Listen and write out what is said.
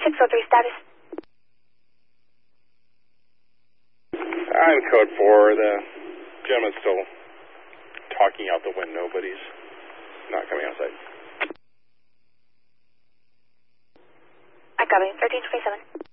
603 status. I'm code 4. The gentleman's still talking out the window, but he's not coming outside. I copy. 1327.